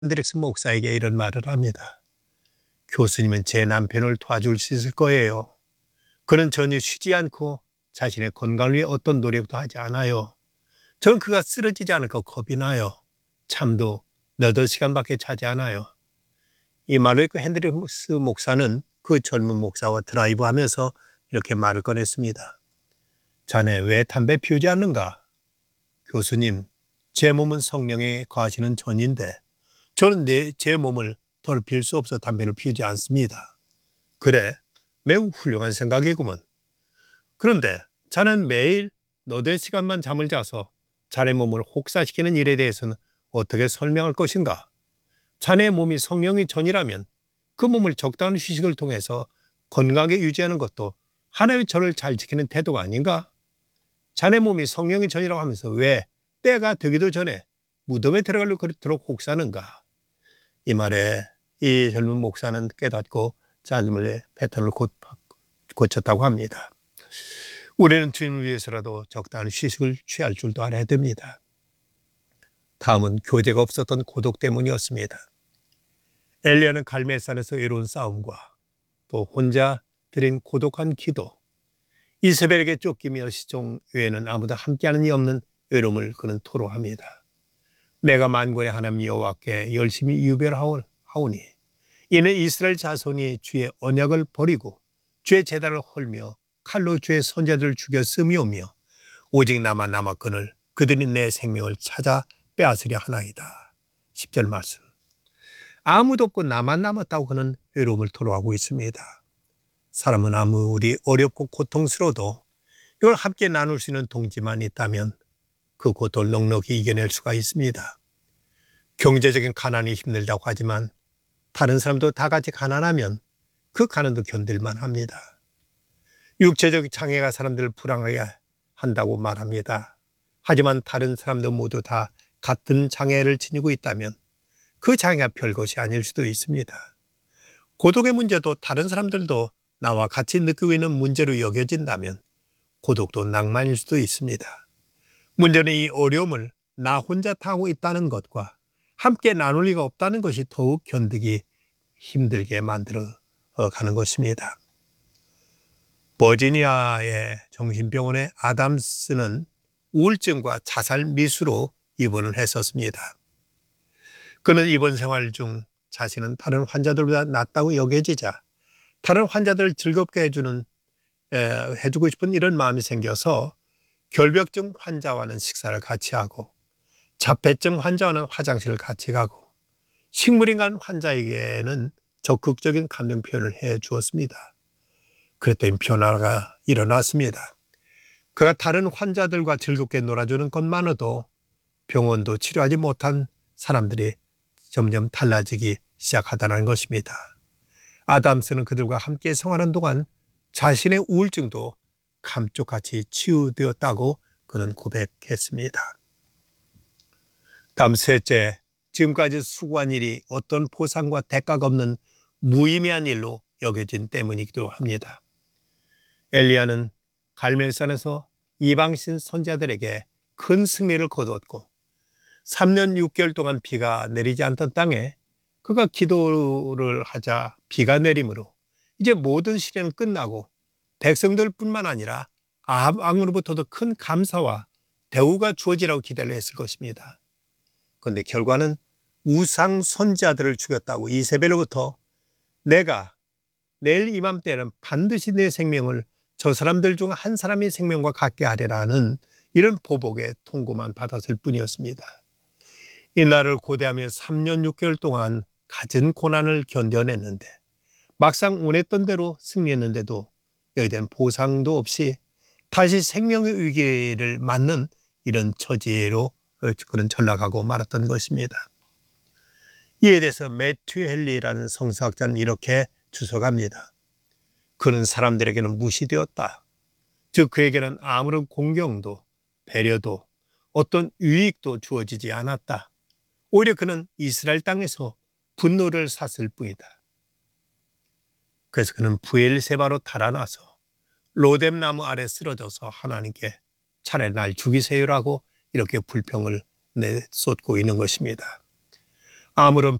앤드렉스 목사에게 이런 말을 합니다. 교수님은 제 남편을 도와줄 수 있을 거예요. 그는 전혀 쉬지 않고 자신의 건강을 위해 어떤 노력도 하지 않아요. 저는 그가 쓰러지지 않을까 겁이 나요. 잠도 8시간밖에 자지 않아요. 이 말을 듣고 헨드릭스 목사는 그 젊은 목사와 드라이브하면서 이렇게 말을 꺼냈습니다. 자네 왜 담배 피우지 않는가? 교수님, 제 몸은 성령에 거하시는 전인데 저는 제 몸을 더럽힐 수 없어 담배를 피우지 않습니다. 그래, 매우 훌륭한 생각이구먼. 그런데 자는 매일 8시간만 잠을 자서 자네 몸을 혹사시키는 일에 대해서는 어떻게 설명할 것인가? 자네의 몸이 성령의 전이라면 그 몸을 적당한 휴식을 통해서 건강하게 유지하는 것도 하나의 절을 잘 지키는 태도가 아닌가? 자네 몸이 성령의 전이라고 하면서 왜 때가 되기도 전에 무덤에 들어가려고 그렇도록 혹사하는가? 이 말에 이 젊은 목사는 깨닫고 삶의 패턴을 고쳤다고 합니다. 우리는 주님을 위해서라도 적당한 휴식을 취할 줄도 알아야 됩니다. 다음은 교제가 없었던 고독 때문이었습니다. 엘리야는 갈멜산에서 외로운 싸움과 또 혼자 드린 고독한 기도, 이세벨에게 쫓기며 시종 외에는 아무도 함께하는 이 없는 외로움을 그는 토로합니다. 내가 만군의 하나님 여호와께 열심히 유별하오니 이는 이스라엘 자손이 주의 언약을 버리고 주의 제단을 헐며 칼로 주의 선자들을 죽여 쓰미오며 오직 나만 남았거늘 그들이 내 생명을 찾아 빼앗으려 하나이다. 10절 말씀. 아무도 없고 나만 남았다고 그는 외로움을 토로하고 있습니다. 사람은 아무리 어렵고 고통스러워도 이걸 함께 나눌 수 있는 동지만 있다면 그 고통을 넉넉히 이겨낼 수가 있습니다. 경제적인 가난이 힘들다고 하지만 다른 사람도 다 같이 가난하면 그 가난도 견딜만 합니다. 육체적 장애가 사람들을 불안하게 한다고 말합니다. 하지만 다른 사람들 모두 다 같은 장애를 지니고 있다면 그 장애가 별것이 아닐 수도 있습니다. 고독의 문제도 다른 사람들도 나와 같이 느끼고 있는 문제로 여겨진다면 고독도 낭만일 수도 있습니다. 문제는 이 어려움을 나 혼자 타고 있다는 것과 함께 나눌 리가 없다는 것이 더욱 견디기 힘들게 만들어 가는 것입니다. 버지니아의 정신병원의 아담스는 우울증과 자살 미수로 입원을 했었습니다. 그는 입원 생활 중 자신은 다른 환자들보다 낫다고 여겨지자 다른 환자들을 즐겁게 해주고 싶은 이런 마음이 생겨서 결벽증 환자와는 식사를 같이 하고 자폐증 환자와는 화장실을 같이 가고 식물인간 환자에게는 적극적인 감정 표현을 해 주었습니다. 그랬더니 변화가 일어났습니다. 그가 다른 환자들과 즐겁게 놀아주는 것만으로도 병원도 치료하지 못한 사람들이 점점 달라지기 시작하다는 것입니다. 아담스는 그들과 함께 생활하는 동안 자신의 우울증도 감쪽같이 치유되었다고 그는 고백했습니다. 다음 셋째, 지금까지 수고한 일이 어떤 보상과 대가가 없는 무의미한 일로 여겨진 때문이기도 합니다. 엘리야는 갈멜산에서 이방신 선자들에게 큰 승리를 거두었고 3년 6개월 동안 비가 내리지 않던 땅에 그가 기도를 하자 비가 내림으로 이제 모든 시련은 끝나고 백성들뿐만 아니라 아합 왕으로부터도 큰 감사와 대우가 주어지라고 기대를 했을 것입니다. 그런데 결과는 우상 선지자들을 죽였다고 이세벨로부터 내가 내일 이맘때는 반드시 내 생명을 저 사람들 중 한 사람의 생명과 같게 하리라는 이런 보복의 통고만 받았을 뿐이었습니다. 이날을 고대하며 3년 6개월 동안 갖은 고난을 견뎌냈는데 막상 원했던 대로 승리했는데도 여기에 대한 보상도 없이 다시 생명의 위기를 맞는 이런 처지로 그런 전락하고 말았던 것입니다. 이에 대해서 매튜 헨리라는 성서학자는 이렇게 주석합니다. 그는 사람들에게는 무시되었다. 즉 그에게는 아무런 공경도 배려도 어떤 유익도 주어지지 않았다. 오히려 그는 이스라엘 땅에서 분노를 샀을 뿐이다. 그래서 그는 부엘세바로 달아나서 로뎀 나무 아래 쓰러져서 하나님께 차라리 날 죽이세요라고 이렇게 불평을 내쏟고 있는 것입니다. 아무런